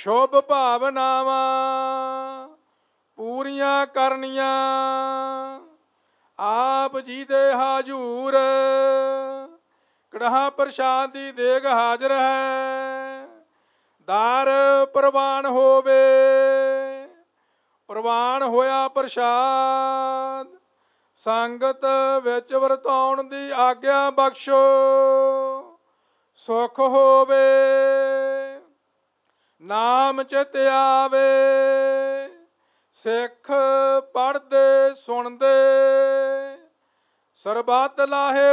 ਸ਼ੁਭ ਭਾਵਨਾਵਾਂ ਪੂਰੀਆਂ ਕਰਨੀਆਂ। ਆਪ ਜੀ ਦੇ ਹਾਜ਼ੂਰ ਕੜਾਹ ਪ੍ਰਸ਼ਾਦ ਦੀ ਦੇਗ ਹਾਜ਼ਰ ਹੈ। ਦਰ ਪ੍ਰਵਾਨ ਹੋਵੇ। ਪ੍ਰਵਾਨ ਹੋਇਆ ਪ੍ਰਸ਼ਾਦ ਸੰਗਤ ਵਿੱਚ ਵਰਤਾਉਣ ਦੀ ਆਗਿਆ ਬਖਸ਼ੋ। ਸੁਖ ਹੋਵੇ। ਨਾਮ ਚਿਤ ਆਵੇ। ਸਿੱਖ ਪੜ੍ਹਦੇ ਸੁਣਦੇ ਸਰਬੱਤ ਲਾਹੇ